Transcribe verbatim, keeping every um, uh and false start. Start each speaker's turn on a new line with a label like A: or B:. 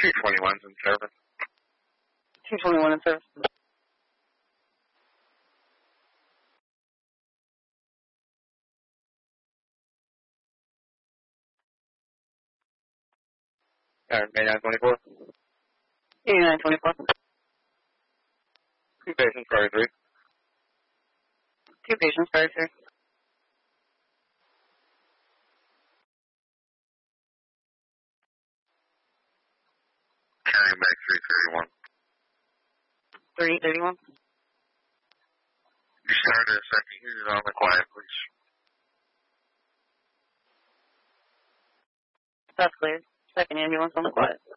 A: two twenty-one's in service.
B: two twenty-one in service.
A: Alright, May nine twenty-four.
B: eighty-nine twenty-four.
A: Two patients, priority three.
B: Two patients, priority three.
A: Carrying back three thirty-one.
B: three thirty-one.
A: You started a second unit on the quiet, please.
B: That's clear. Second ambulance on the quiet.